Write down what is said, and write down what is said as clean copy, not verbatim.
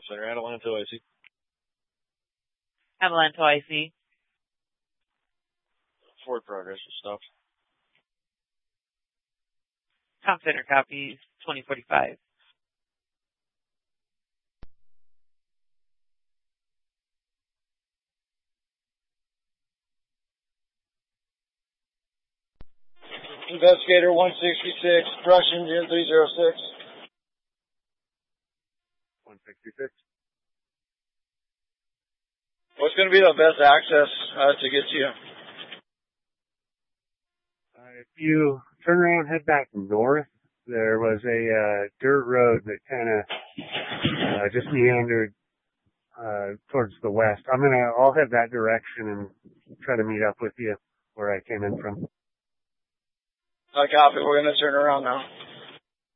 Center, Adelanto, IC. Adelanto, IC. Forward progress is stopped. Tom Center copies 2045. Investigator 166, brush engine 306. 166. What's going to be the best access to get to you? If you turn around and head back north, there was a dirt road that kind of just meandered towards the west. I'll head that direction and try to meet up with you where I came in from. Copy. We're going to turn around now.